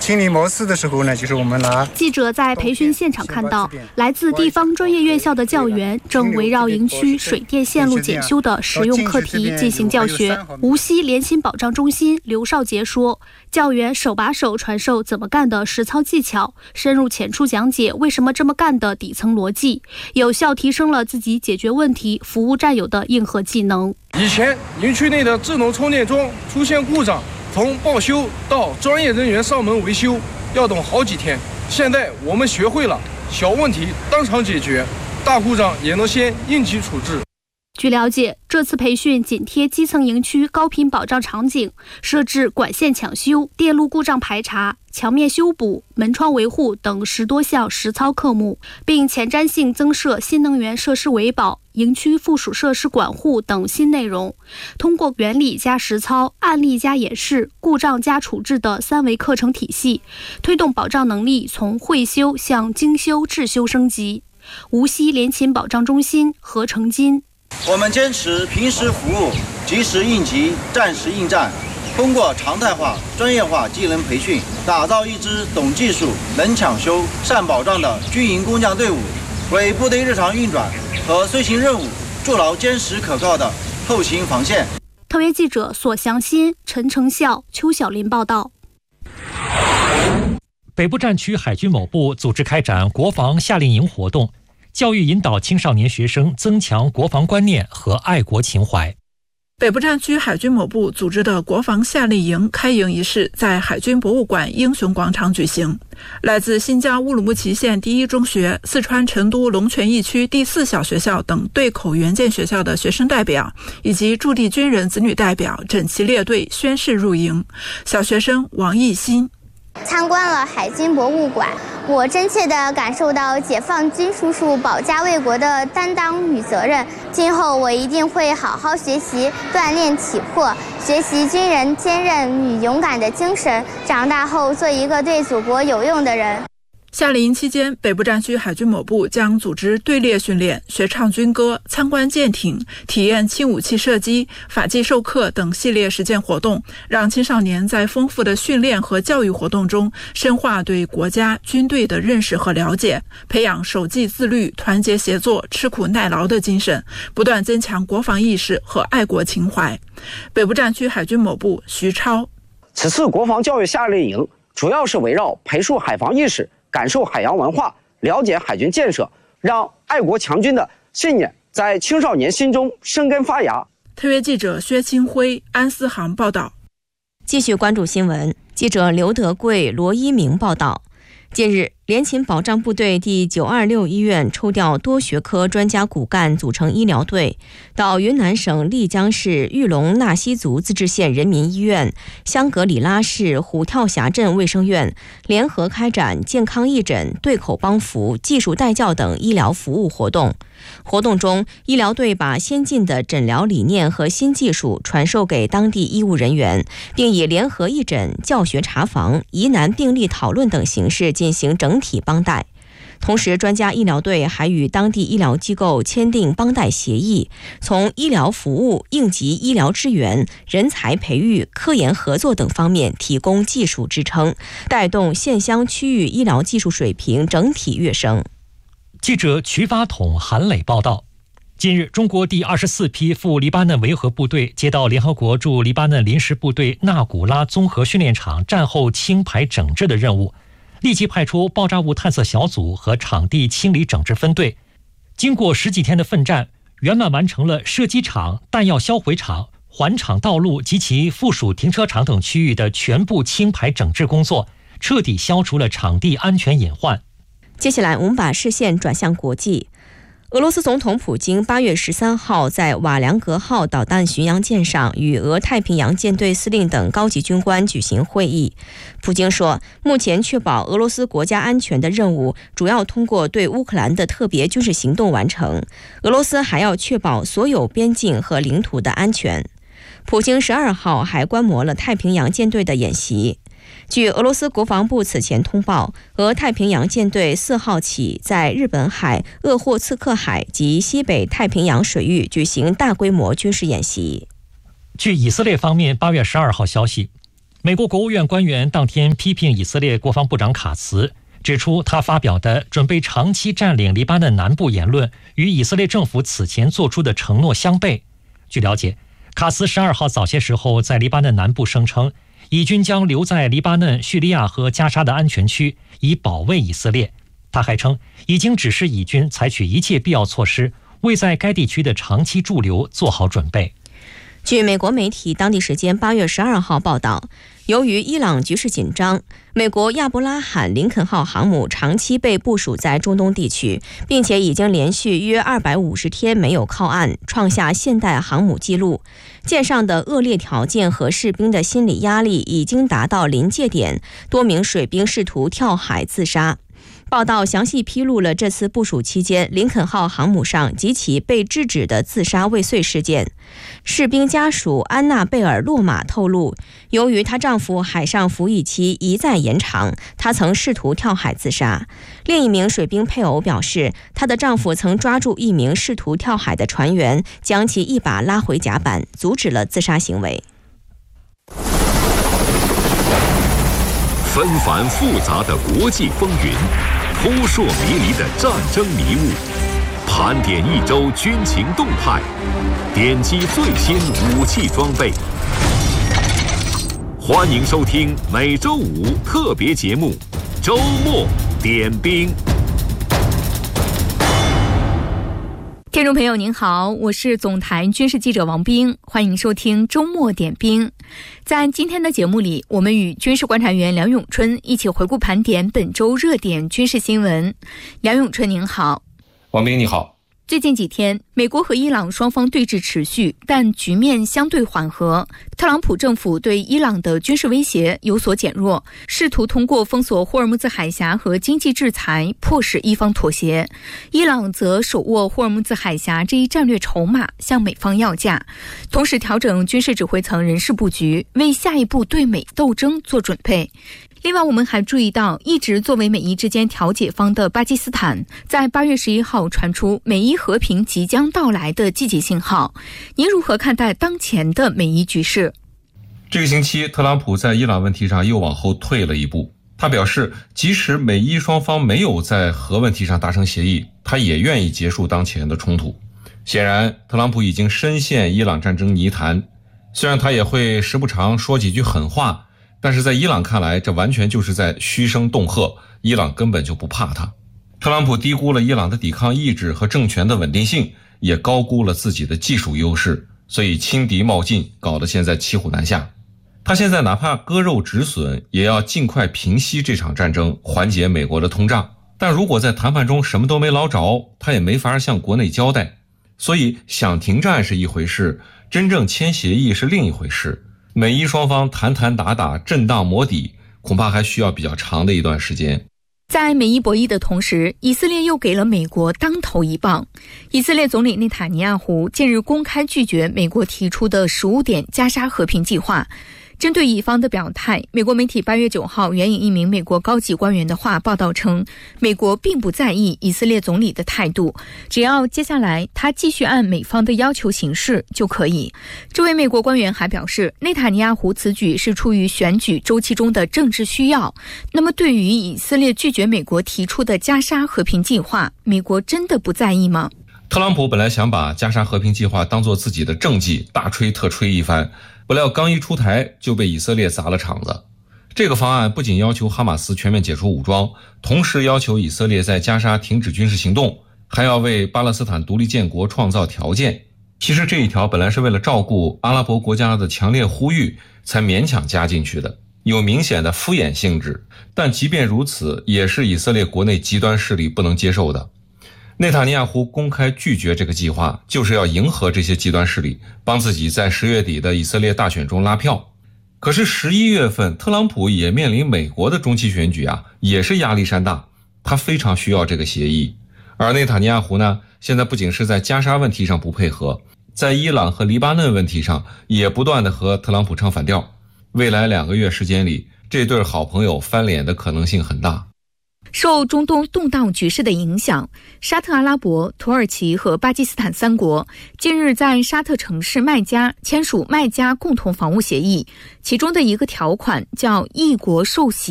清理模式的时候呢，就是我们拿。 记者在培训现场看到，来自地方专业院校的教员正围绕营区水电线路检修的实用课题进行教学。无锡联勤保障中心刘少杰说，教员手把手传授怎么干的实操技巧，深入浅出讲解为什么这么干的底层逻辑，有效提升了自己解决问题、服务战友的硬核技能。 以前营区内的智能充电桩出现故障，从报修到专业人员上门维修要等好几天，现在我们学会了小问题当场解决，大故障也能先应急处置。 据了解，这次培训紧贴基层营区高频保障场景，设置管线抢修、电路故障排查、墙面修补、门窗维护等10多项实操科目，并前瞻性增设新能源设施维保、营区附属设施管护等新内容。通过原理加实操、案例加演示、故障加处置的3维课程体系，推动保障能力从会修向精修质修升级。无锡联勤保障中心何成金。 我们坚持平时服务、及时应急、战时应战，通过常态化、专业化技能培训，打造一支懂技术、能抢修、善保障的军营工匠队伍，为部队日常运转和随行任务筑牢坚实可靠的后勤防线。 特约记者索祥新、陈成孝、邱小林报道。 北部战区海军某部组织开展国防夏令营活动，教育引导青少年学生增强国防观念和爱国情怀。 北部战区海军某部组织的国防夏令营开营仪式在海军博物馆英雄广场举行。来自新疆乌鲁木齐县第一中学、四川成都龙泉驿区第4小学校等对口援建学校的学生代表以及驻地军人子女代表整齐列队宣誓入营。小学生王艺新： 参观了海军博物馆，我真切地感受到解放军叔叔保家卫国的担当与责任。今后我一定会好好学习，锻炼体魄，学习军人坚韧与勇敢的精神，长大后做一个对祖国有用的人。 夏令营期间，北部战区海军某部将组织队列训练、学唱军歌、参观舰艇、体验轻武器射击、法纪授课等系列实践活动，让青少年在丰富的训练和教育活动中深化对国家、军队的认识和了解，培养守纪自律、团结协作、吃苦耐劳的精神，不断增强国防意识和爱国情怀。北部战区海军某部徐超： 此次国防教育夏令营主要是围绕培树海防意识、感受海洋文化、了解海军建设，让爱国强军的信念在青少年心中生根发芽。 特约记者薛清辉、安思航报道。 继续关注新闻，记者刘德贵、罗一鸣报道。近日，联勤保障部队第926医院抽调多学科专家骨干组成医疗队，到云南省丽江市玉龙纳西族自治县人民医院、香格里拉市虎跳峡镇卫生院联合开展健康义诊、对口帮扶、技术带教等医疗服务活动。活动中，医疗队把先进的诊疗理念和新技术传授给当地医务人员，并以联合义诊、教学查房、疑难病例讨论等形式进行整体帮带。同时，专家医疗队还与当地医疗机构签订帮带协议，从医疗服务、应急医疗支援、人才培育、科研合作等方面提供技术支撑，带动县乡区域医疗技术水平整体跃升。 记者瞿发统、韩磊报道。近日，中国第24批赴黎巴嫩维和部队接到联合国驻黎巴嫩临时部队纳古拉综合训练场战后清排整治的任务，立即派出爆炸物探测小组和场地清理整治分队。经过10几天的奋战，圆满完成了射击场、弹药销毁场、环场道路及其附属停车场等区域的全部清排整治工作，彻底消除了场地安全隐患。 接下来我们把视线转向国际。俄罗斯总统普京8月13号在瓦良格号导弹巡洋舰上与俄太平洋舰队司令等高级军官举行会议。普京说，目前确保俄罗斯国家安全的任务主要通过对乌克兰的特别军事行动完成，俄罗斯还要确保所有边境和领土的安全。普京12号还观摩了太平洋舰队的演习。据俄罗斯国防部此前通报，俄太平洋舰队4号起在日本海、鄂霍次克海及西北太平洋水域举行大规模军事演习。 据以色列方面8月12号消息， 美国国务院官员当天批评以色列国防部长卡茨，指出他发表的准备长期占领黎巴嫩南部言论与以色列政府此前做出的承诺相悖。据了解，卡茨12号早些时候在黎巴嫩南部声称，以军将留在黎巴嫩、叙利亚和加沙的安全区，以保卫以色列。他还称，已经指示以军采取一切必要措施，为在该地区的长期驻留做好准备。 据美国媒体当地时间8月12号报道，由于伊朗局势紧张，美国亚伯拉罕林肯号航母长期被部署在中东地区，并且已经连续约250天没有靠岸，创下现代航母纪录。舰上的恶劣条件和士兵的心理压力已经达到临界点，多名水兵试图跳海自杀。报道详细披露了这次部署期间林肯号航母上几起被制止的自杀未遂事件。士兵家属安娜贝尔洛马透露，由于她丈夫海上服役期一再延长，她曾试图跳海自杀。另一名水兵配偶表示，她的丈夫曾抓住一名试图跳海的船员，将其一把拉回甲板，阻止了自杀行为。 纷繁复杂的国际风云，扑朔迷离的战争迷雾，盘点一周军情动态，点击最新武器装备。欢迎收听每周五特别节目《周末点兵》。 听众朋友您好，我是总台军事记者王冰，欢迎收听周末点兵。在今天的节目里，我们与军事观察员梁永春一起回顾盘点本周热点军事新闻。梁永春您好。 王冰你好。 最近几天，美国和伊朗双方对峙持续，但局面相对缓和。特朗普政府对伊朗的军事威胁有所减弱，试图通过封锁霍尔木兹海峡和经济制裁迫使伊方妥协。伊朗则手握霍尔木兹海峡这一战略筹码，向美方要价，同时调整军事指挥层人事布局，为下一步对美斗争做准备。另外，我们还注意到，一直作为美伊之间调解方的巴基斯坦，在8月11号传出美伊和平即将到来的积极信号。您如何看待当前的美伊局势？ 这个星期，特朗普在伊朗问题上又往后退了一步。他表示，即使美伊双方没有在核问题上达成协议，他也愿意结束当前的冲突。显然，特朗普已经深陷伊朗战争泥潭，虽然他也会时不常说几句狠话，但是在伊朗看来，这完全就是在嘘声恫吓，伊朗根本就不怕他。特朗普低估了伊朗的抵抗意志和政权的稳定性，也高估了自己的技术优势，所以轻敌冒进，搞得现在骑虎难下。他现在哪怕割肉止损，也要尽快平息这场战争，缓解美国的通胀。但如果在谈判中什么都没捞着，他也没法向国内交代。所以想停战是一回事，真正签协议是另一回事。美伊双方谈谈打打，震荡磨底，恐怕还需要比较长的一段时间。 在美伊博弈的同时，以色列又给了美国当头一棒。以色列总理内塔尼亚胡近日公开拒绝美国提出的15点加沙和平计划。针对以方的表态，美国媒体8月9号援引一名美国高级官员的话报道称，美国并不在意以色列总理的态度，只要接下来他继续按美方的要求行事就可以。这位美国官员还表示，内塔尼亚胡此举是出于选举周期中的政治需要。那么对于以色列拒绝美国提出的加沙和平计划，美国真的不在意吗？ 特朗普本来想把加沙和平计划当作自己的政绩，大吹特吹一番，不料刚一出台就被以色列砸了场子。这个方案不仅要求哈马斯全面解除武装，同时要求以色列在加沙停止军事行动，还要为巴勒斯坦独立建国创造条件。其实这一条本来是为了照顾阿拉伯国家的强烈呼吁才勉强加进去的，有明显的敷衍性质，但即便如此，也是以色列国内极端势力不能接受的。内塔尼亚胡公开拒绝这个计划，就是要迎合这些极端势力，帮自己在10月底的以色列大选中拉票。可是11月份，特朗普也面临美国的中期选举也是压力山大，他非常需要这个协议。而内塔尼亚胡呢，现在不仅是在加沙问题上不配合，在伊朗和黎巴嫩问题上也不断的和特朗普唱反调。未来2个月时间里，这对好朋友翻脸的可能性很大。 受中东动荡局势的影响，沙特阿拉伯、土耳其和巴基斯坦3国近日在沙特城市麦加签署麦加共同防务协议，其中的一个条款叫“一国受袭”。